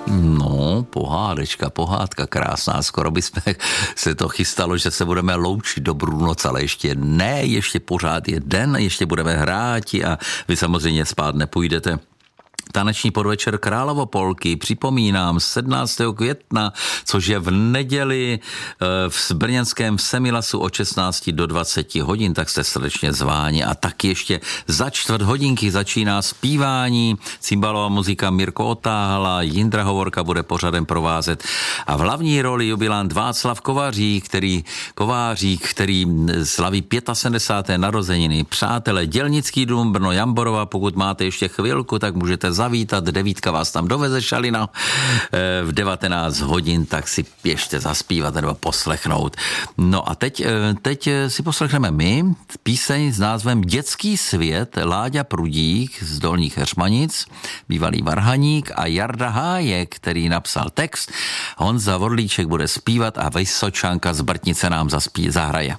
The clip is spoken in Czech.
No, pohádka krásná. Skoro bychom se to chystalo, že se budeme loučit dobrou noc, ale ještě ne, ještě pořád je den, ještě budeme hráti a vy samozřejmě spát nepůjdete. Taneční podvečer Královopolky, připomínám, 17. května, což je v neděli v brněnském Semilasu od 16 do 20 hodin, tak jste srdečně zváni. A tak ještě za 4 hodinky začíná zpívání, cymbalová muzika Mirko Otáhala, Jindra Hovorka bude pořadem provázet a v hlavní roli jubilant Václav Kovářík, který slaví 75. narozeniny. Přátelé, Dělnický dům Brno Jamborova, pokud máte ještě chvilku, tak můžete zavítat, 9 vás tam doveze šalina v 19 hodin, tak si běžte zaspívat nebo poslechnout. No a teď si poslechneme my píseň s názvem Dětský svět, Láďa Prudík z Dolních Heřmanic, bývalý varhaník, a Jarda Hájek, který napsal text. Honza Vorlíček bude zpívat a Vysočanka z Brtnice nám zahraje.